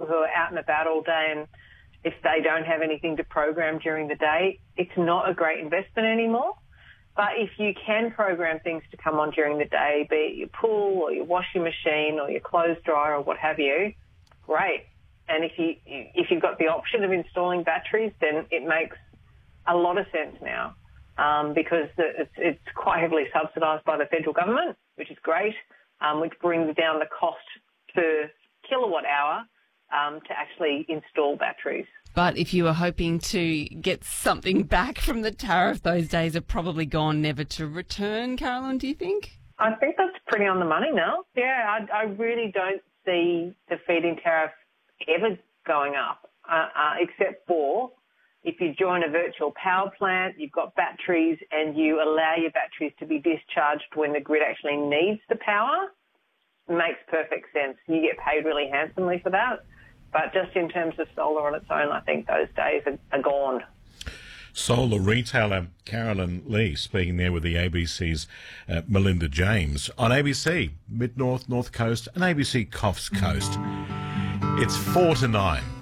who are out and about all day, and if they don't have anything to program during the day, it's not a great investment anymore. But if you can program things to come on during the day, be it your pool or your washing machine or your clothes dryer or what have you, great. And if you've got the option of installing batteries, then it makes a lot of sense now, because it's quite heavily subsidised by the federal government, which is great, which brings down the cost per kilowatt hour to actually install batteries. But if you were hoping to get something back from the tariff, those days are probably gone, never to return, Carolyn, do you think? I think that's pretty on the money now. Yeah, I really don't see the feed-in tariff ever going up, except for if you join a virtual power plant, you've got batteries, and you allow your batteries to be discharged when the grid actually needs the power. Makes perfect sense. You get paid really handsomely for that. But just in terms of solar on its own, I think those days are gone. Solar retailer Carolyn Lee speaking there with the ABC's Melinda James on ABC Mid-North, North Coast and ABC Coffs Coast. It's 4 to 9.